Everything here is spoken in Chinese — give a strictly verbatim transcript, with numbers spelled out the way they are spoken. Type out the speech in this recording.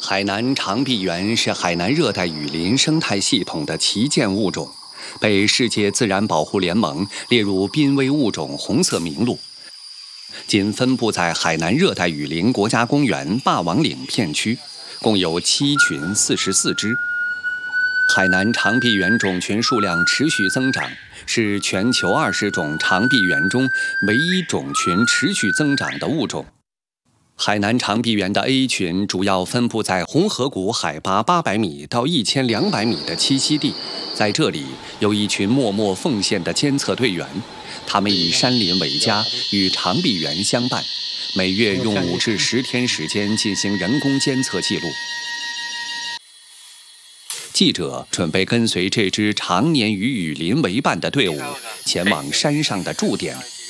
海南长臂猿是海南热带雨林生态系统的旗舰物种，被世界自然保护联盟列入濒危物种红色名录。仅分布在海南热带雨林国家公园霸王岭片区，共有七群四十四只。海南长臂猿种群数量持续增长，是全球二十种长臂猿中唯一种群持续增长的物种。海南长臂猿的 A 群主要分布在红河谷海拔八百米到一千两百米的栖息地，在这里有一群默默奉献的监测队员，他们以山林为家，与长臂猿相伴，每月用五至十天时间进行人工监测记录。记者准备跟随这支常年与雨林为伴的队伍，前往山上的驻点